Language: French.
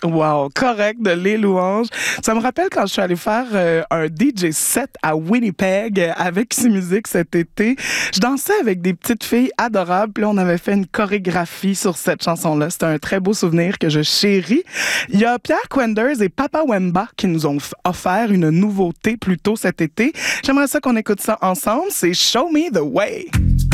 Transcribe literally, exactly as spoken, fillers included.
Wow, correct de Les Louanges. Ça me rappelle quand je suis allée faire euh, un D J set à Winnipeg euh, avec C Musique cet été. Je dansais avec des petites filles adorables, puis là, on avait fait une chorégraphie sur cette chanson-là. C'était un très beau souvenir que je chéris. Il y a Pierre Quenders et Papa Wemba qui nous ont f- offert une nouveauté plus tôt cet été. J'aimerais ça qu'on écoute ça ensemble. C'est Show Me the Way.